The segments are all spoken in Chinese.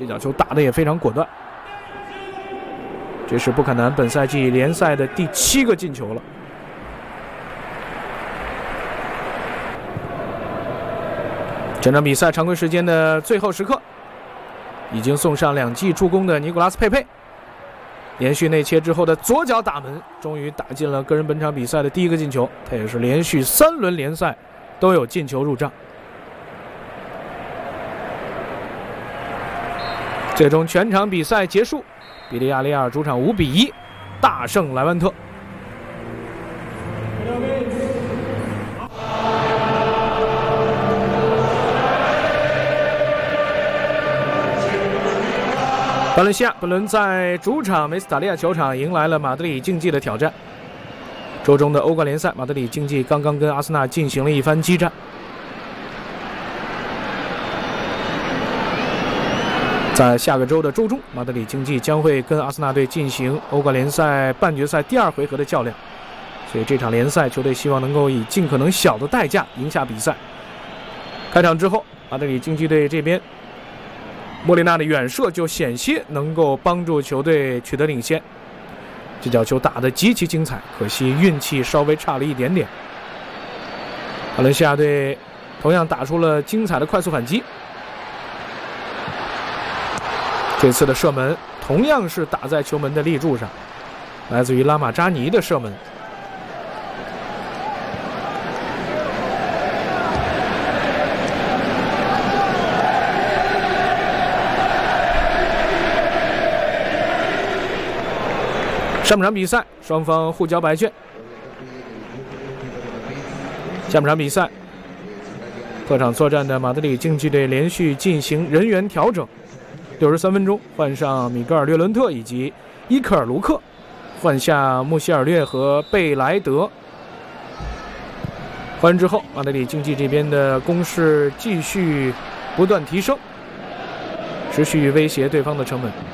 这脚球打得也非常果断。这是布坎南本赛季联赛的第7个进球了。整场比赛常规时间的最后时刻，已经送上2记助攻的尼古拉斯佩佩，连续内切之后的左脚打门，终于打进了个人本场比赛的第1个进球。他也是连续3轮联赛都有进球入账。最终全场比赛结束，比利亚雷亚尔主场5比1大胜莱万特。巴伦西亚本轮在主场梅斯塔利亚球场迎来了马德里竞技的挑战。周中的欧冠联赛，马德里竞技刚刚跟阿森纳进行了一番激战。在下个周的周中，马德里竞技将会跟阿森纳队进行欧冠联赛半决赛第2回合的较量，所以这场联赛球队希望能够以尽可能小的代价赢下比赛。开场之后，马德里竞技队这边莫里纳的远射就险些能够帮助球队取得领先，这脚球打得极其精彩，可惜运气稍微差了一点点。巴伦西亚队同样打出了精彩的快速反击，这次的射门同样是打在球门的立柱上，来自于拉马扎尼的射门。上半场比赛双方互交白卷。下半场比赛，客场作战的马德里竞技队连续进行人员调整，63分钟换上米格尔·略伦特以及伊克尔·卢克，换下穆希尔略和贝莱德。换人之后，马德里竞技这边的攻势继续不断提升，持续威胁对方的城门。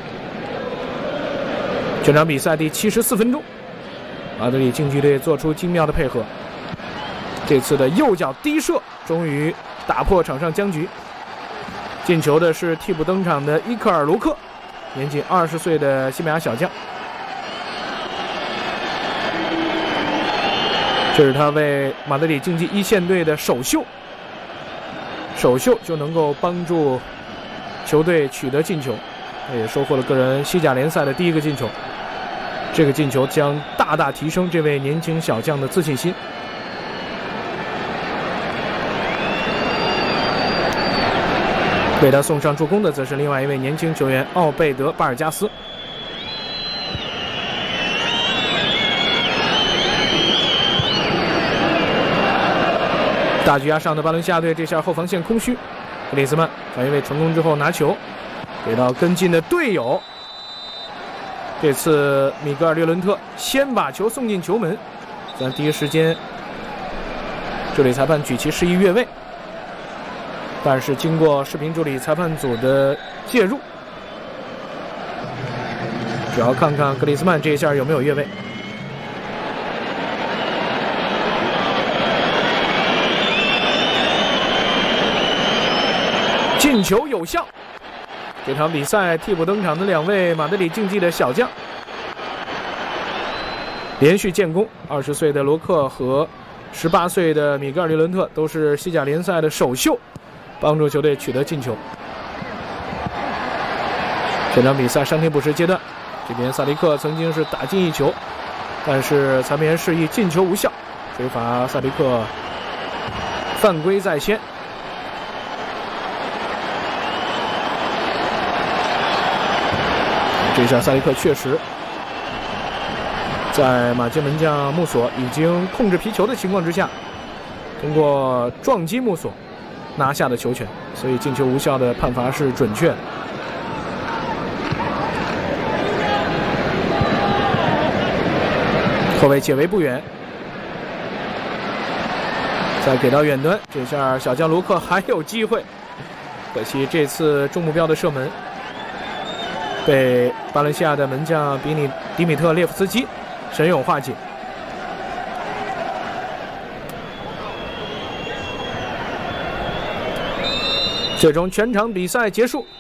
全场比赛第74分钟，马德里竞技队做出精妙的配合，这次的右脚低射终于打破场上僵局。进球的是替补登场的伊克尔·卢克，年仅20岁的西班牙小将。这是他为马德里竞技一线队的首秀就能够帮助球队取得进球，他也收获了个人西甲联赛的第1个进球。这个进球将大大提升这位年轻小将的自信心。为他送上助攻的则是另外一位年轻球员奥贝德·巴尔加斯。大局压上的巴伦西亚队这下后防线空虚，格里兹曼反越位成功之后拿球给到跟进的队友，这次米格尔·略伦特先把球送进球门，在第一时间助理裁判举旗示意越位，但是经过视频助理裁判组的介入，主要看看格里兹曼这一下有没有越位。进球有效。这场比赛替补登场的2位马德里竞技的小将连续建功，20岁的罗克和18岁的米格尔·略伦特都是西甲联赛的首秀，帮助球队取得进球。这场比赛伤停补时阶段，这边萨利克曾经是打进1球，但是裁判员示意进球无效，吹罚萨利克犯规在先。这下萨利克确实在马竞门将穆索已经控制皮球的情况之下，通过撞击穆索拿下的球权，所以进球无效的判罚是准确的。后卫解围不远，再给到远端，这下小将卢克还有机会，可惜这次中目标的射门被巴伦西亚的门将迪米特列夫斯基神勇化解。最终全场比赛结束，